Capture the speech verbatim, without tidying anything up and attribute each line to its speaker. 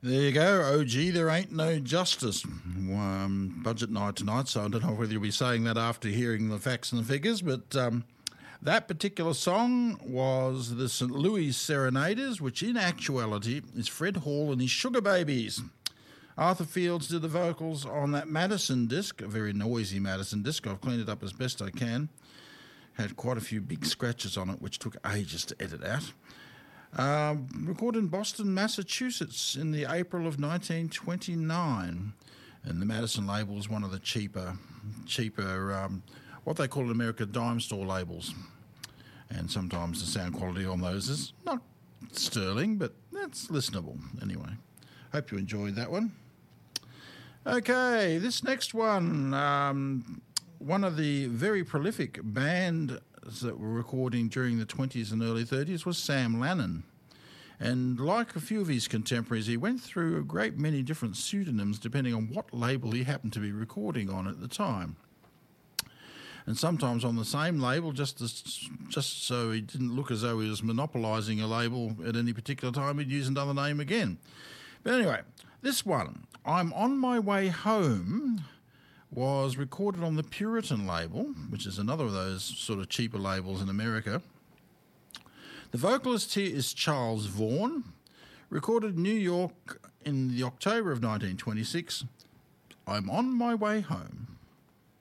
Speaker 1: There you go. Oh, gee, there ain't no justice. Um, budget night tonight, so I don't know whether you'll be saying that after hearing the facts and the figures, but um, that particular song was the Saint Louis Serenaders, which in actuality is Fred Hall and his Sugar Babies. Arthur Fields did the vocals on that Madison disc, a very noisy Madison disc. I've cleaned it up as best I can. Had quite a few big scratches on it, which took ages to edit out. Um, recorded in Boston, Massachusetts in the April of nineteen twenty-nine. And the Madison label is one of the cheaper, cheaper, um, what they call in America, dime store labels. And sometimes the sound quality on those is not sterling, but that's listenable anyway. Hope you enjoyed that one. Okay, this next one, um, one of the very prolific bands that were recording during the twenties and early thirties was Sam Lannon. And like a few of his contemporaries, he went through a great many different pseudonyms depending on what label he happened to be recording on at the time. And sometimes on the same label, just as, just so he didn't look as though he was monopolising a label at any particular time, he'd use another name again. But anyway, this one, I'm On My Way Home, was recorded on the Puritan label, which is another of those sort of cheaper labels in America. The vocalist here is Charles Vaughan, recorded in New York in the October of nineteen twenty-six. I'm On My Way Home.